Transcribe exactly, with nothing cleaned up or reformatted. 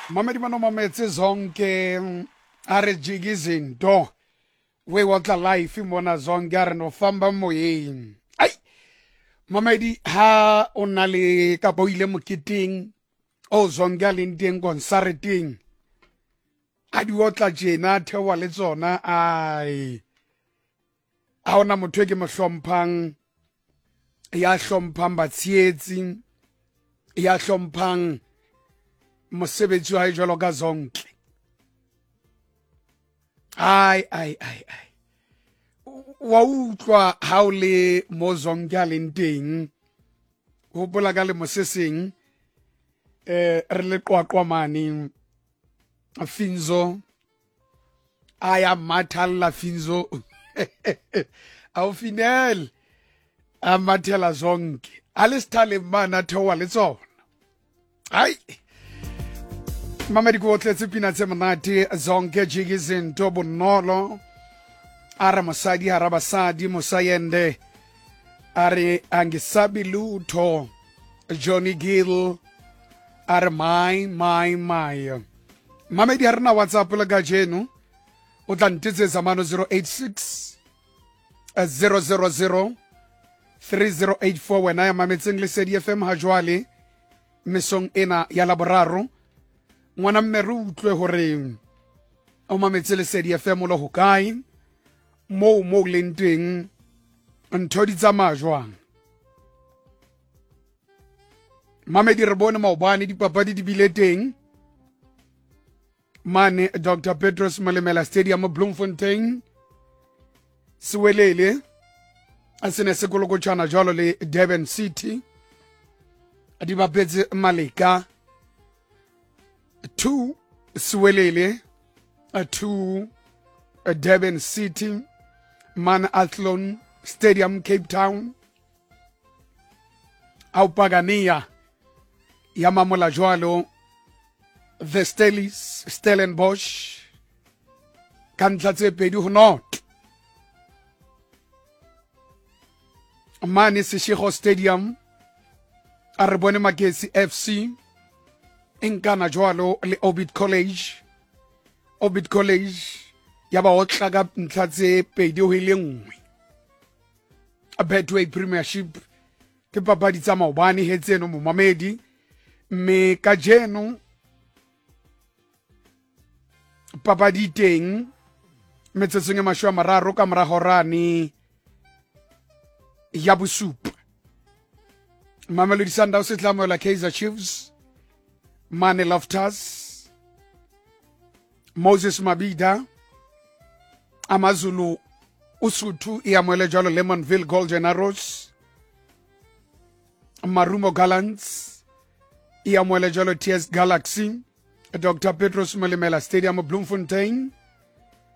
Mamedi mano mametse zonke are jigi izinto we watla life imona zonke are no famba moyeng. Ai mamedi ha o na le ka boile mokiting o zonke a leng teng konsareteng a di otla tjena thewa le tsona. Ai a ona motho ke mo hlomphang ya hlomphang batsietsi ya hlomphang mosebetsi wa jwalo ka zonke. ai ai ai ai wa utlwa ha o le mo zonke a leng teng hopola ka le moseseng eh re le qwaqwa mane Finzo aya mathalla Finzo au final a mathela zonke alistale mana thewa le tsona. Ai Mamedi ko tletse pina tse monate zonke jigi izinto bonolo ara mosadi hara basadi mosayende are angisabi lutho Johnny Gill are my my my. Mamedi ha rena WhatsApp le ga jeno o tla ntetsetsa mano zero eight six zero zero zero three zero eight four wena ya mametseng le Lesedi F M ha jwale mesong ena ya laboraro ngwana mme re utlwe hore o mametse Lesedi F M lo hokae mo mo leng teng ntho di tsamaya jwang. Mamedi re bone maobane dipapadi di bile teng mane Doctor Petros Malemela Stadium Bloemfontein Siwelele a sene se kolokotshana jwalo le Durban City di bapetse Maleka two Siwelele a two a Durban City Man Athlone Stadium Cape Town au Pagania ya mamola jwalo the Stellis Stellenbosch kantla tse pedi ho not Mane Seshego Stadium a re bone Makesi F C enkana jwalo le Orbit College Orbit College ya ba otla ka ntla tse pedi ho ile nngwe. A Betway Premiership ke papadi tsa maobane hetseno mo Mamedi me ka jeno papadi teng metsetsong e mashwa mararo ka mora horane ya bosupa. Mamelodi Sundowns e tlamoela Kaizer Chiefs Mane Loftus Moses Mabida Amazulu Usuthu e amoele jalo Lemonville Golden Arrows Marumo Gallants e amoele jalo T S Galaxy Doctor Petros Malemela Stadium Bloemfontein